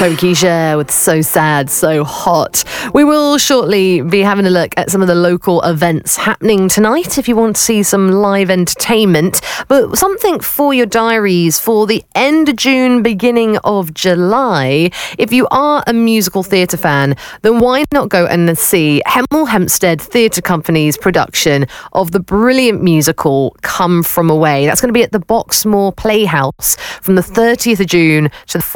Cokie Share with So Sad, So Hot. We will shortly be having a look at some of the local events happening tonight if you want to see some live entertainment. But something for your diaries for the end of June, beginning of July. If you are a musical theatre fan, then why not go and see Hemel Hempstead Theatre Company's production of the brilliant musical Come From Away. That's going to be at the Boxmoor Playhouse from the 30th of June to the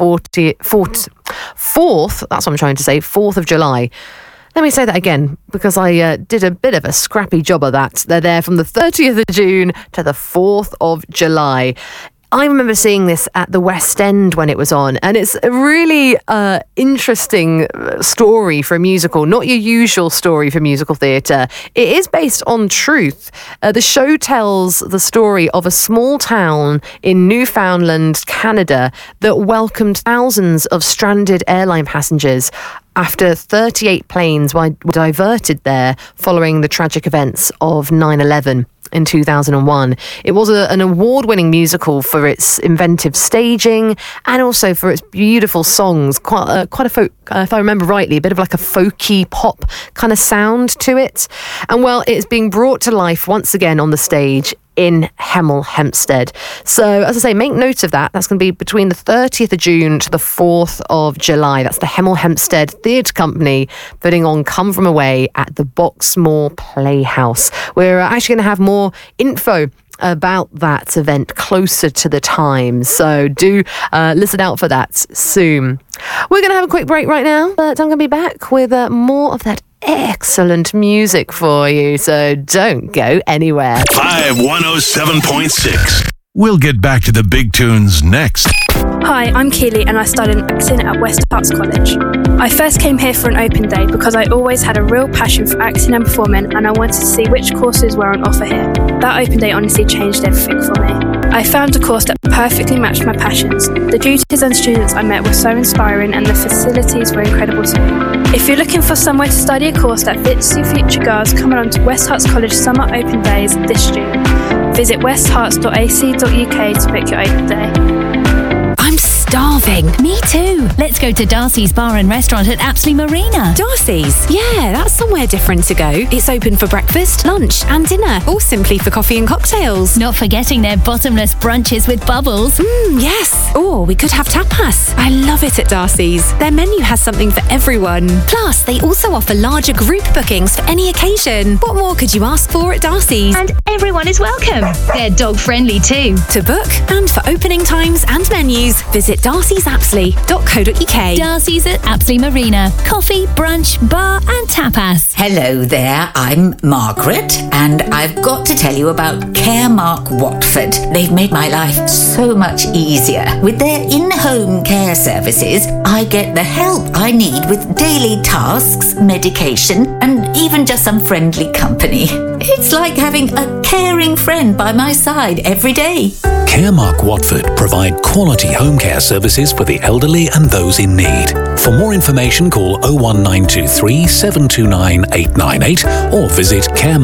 4th, that's what I'm trying to say, 4th of July. Let me say that again, because I did a bit of a scrappy job of that. They're there from the 30th of June to the 4th of July. I remember seeing this at the West End when it was on, and it's a really interesting story for a musical, not your usual story for musical theatre. It is based on truth. The show tells the story of a small town in Newfoundland, Canada, that welcomed thousands of stranded airline passengers after 38 planes were diverted there following the tragic events of 9/11. In 2001. It was an award-winning musical for its inventive staging and also for its beautiful songs. Quite a folk, if I remember rightly, a bit of like a folky pop kind of sound to it. And well, it's being brought to life once again on the stage in Hemel Hempstead. So, as I say, make note of that. That's going to be between the 30th of June to the 4th of July. That's the Hemel Hempstead Theatre Company putting on Come From Away at the Boxmoor Playhouse. We're actually going to have more info about that event closer to the time, so do listen out for that soon. We're going to have a quick break right now, but I'm going to be back with more of that excellent music for you, so don't go anywhere. 5107.6. We'll get back to the big tunes next. Hi, I'm Keely and I studied acting at West Herts College. I first came here for an open day because I always had a real passion for acting and performing, and I wanted to see which courses were on offer here. That open day honestly changed everything for me. I found a course that perfectly matched my passions. The tutors and students I met were so inspiring and the facilities were incredible too. If you're looking for somewhere to study a course that fits your future goals, come along to West Herts College Summer Open Days this June. Visit westherts.ac.uk to pick your open day. Starving. Me too. Let's go to Darcy's Bar and Restaurant at Apsley Marina. Darcy's? Yeah, that's somewhere different to go. It's open for breakfast, lunch and dinner, or simply for coffee and cocktails. Not forgetting their bottomless brunches with bubbles. Yes. Or we could have tapas. I love it at Darcy's. Their menu has something for everyone. Plus, they also offer larger group bookings for any occasion. What more could you ask for at Darcy's? And everyone is welcome. They're dog friendly too. To book and for opening times and menus, visit darcysapsley.co.uk. Darcy's at Apsley Marina. Coffee, brunch, bar and tapas. Hello there, I'm Margaret and I've got to tell you about Caremark Watford. They've made my life so much easier. With their in-home care services, I get the help I need with daily tasks, medication and even just some friendly company. It's like having a caring friend by my side every day. Caremark Watford provide quality home care services for the elderly and those in need. For more information, call 01923 729 898 or visit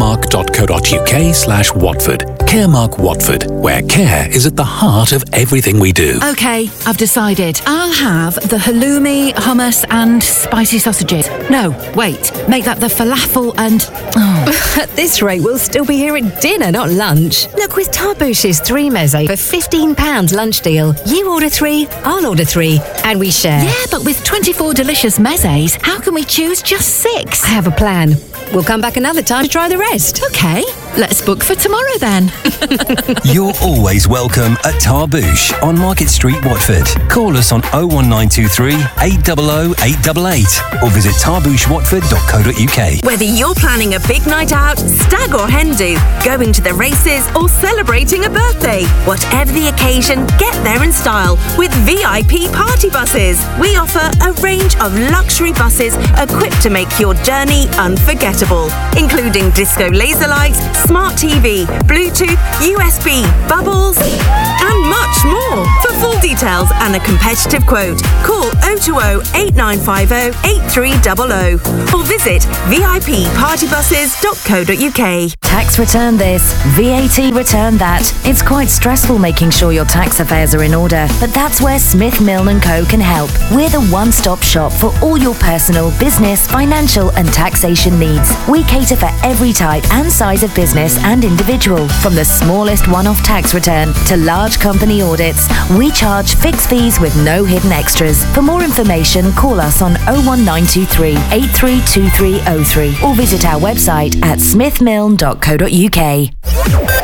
caremark.co.uk/Watford. Caremark Watford, where care is at the heart of everything we do. OK, I've decided. I'll have the halloumi, hummus and spicy sausages. No, wait, make that the falafel and... At this rate, we'll still be here at dinner, not lunch. Look, with Tarbouche's 3 meze for £15 lunch deal, you order 3, I'll order 3, and we share. Yeah, but with 24 delicious mezes, how can we choose just 6? I have a plan. We'll come back another time to try the rest. OK, let's book for tomorrow then. You're always welcome at Tarbouche on Market Street, Watford. Call us on 01923 800 888 or visit tarbouchewatford.co.uk. Whether you're planning a big night out, stag or hen do, going to the races or celebrating a birthday, whatever the occasion, get there in style with VIP party buses. We offer a range of luxury buses equipped to make your journey unforgettable, including disco laser lights, smart TV, Bluetooth, USB, bubbles, and much more. For full details and a competitive quote, call 020 8950 8300 or visit VIPpartybuses.co.uk. Tax return this, VAT return that. It's quite stressful making sure your tax affairs are in order, but that's where Smith Milne & Co can help. We're the one-stop shop for all your personal, business, financial and taxation needs. We cater for every type and size of business and individual. From the smallest one-off tax return to large company audits, we charge fixed fees with no hidden extras. For more information, call us on 01923 832303 or visit our website at smithmilne.co.uk.